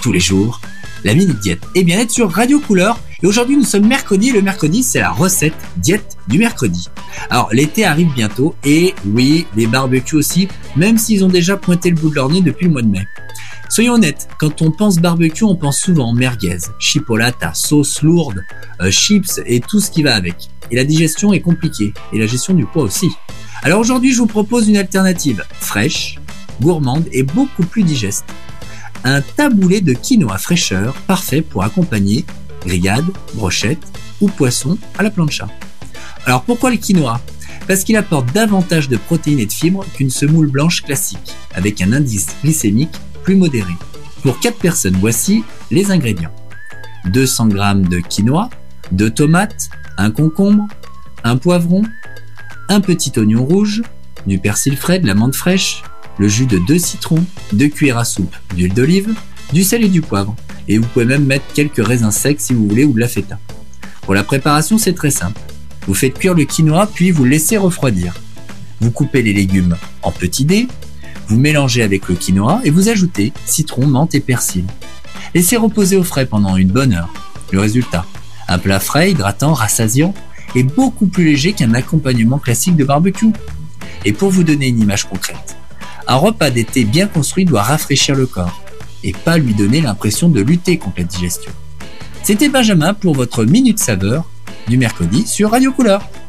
tous les jours, la Minute Diète et bien-être sur Radio Couleur. Et aujourd'hui, nous sommes mercredi. Le mercredi, c'est la recette diète du mercredi. Alors, l'été arrive bientôt et oui, les barbecues aussi, même s'ils ont déjà pointé le bout de leur nez depuis le mois de mai. Soyons honnêtes, quand on pense barbecue, on pense souvent merguez, chipolata, sauce lourde, chips et tout ce qui va avec. Et la digestion est compliquée et la gestion du poids aussi. Alors aujourd'hui, je vous propose une alternative fraîche, gourmande et beaucoup plus digeste. Un taboulé de quinoa fraîcheur, parfait pour accompagner grillade, brochette ou poisson à la plancha. Alors pourquoi le quinoa ? Parce qu'il apporte davantage de protéines et de fibres qu'une semoule blanche classique, avec un indice glycémique plus modéré. Pour 4 personnes, voici les ingrédients. 200 g de quinoa, 2 tomates, un concombre, un poivron, un petit oignon rouge, du persil frais, de la menthe fraîche, le jus de 2 citrons, 2 cuillères à soupe d'huile d'olive, du sel et du poivre. Et vous pouvez même mettre quelques raisins secs si vous voulez ou de la feta. Pour la préparation, c'est très simple. Vous faites cuire le quinoa puis vous laissez refroidir. Vous coupez les légumes en petits dés, vous mélangez avec le quinoa et vous ajoutez citron, menthe et persil. Laissez reposer au frais pendant une bonne heure. Le résultat, un plat frais, hydratant, rassasiant et beaucoup plus léger qu'un accompagnement classique de barbecue. Et pour vous donner une image concrète, un repas d'été bien construit doit rafraîchir le corps et pas lui donner l'impression de lutter contre la digestion. C'était Benjamin pour votre Minute Saveur du mercredi sur Radio Couleur.